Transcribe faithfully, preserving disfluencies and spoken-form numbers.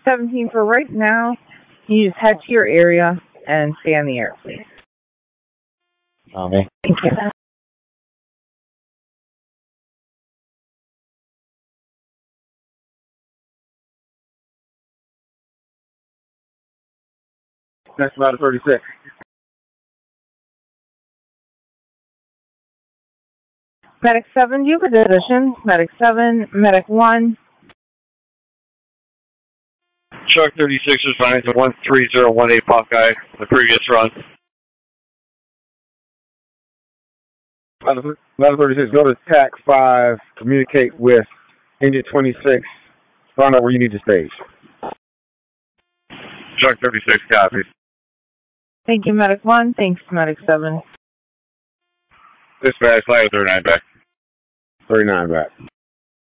seventeen, for right now, you just head to your area and stay on the air, please. Okay. Thank you. That's about thirty-six. Medic seven, do you have a position? Medic seven, Medic one. Truck thirty-six is fine to one three zero one eight Hawkeye, the previous run. eleven thirty-six, go to T A C five, communicate with engine twenty-six, find out where you need to stage. Truck thirty-six copies. Thank you, Medic one. Thanks, Medic seven. Dispatch, line thirty-nine back. thirty-nine back.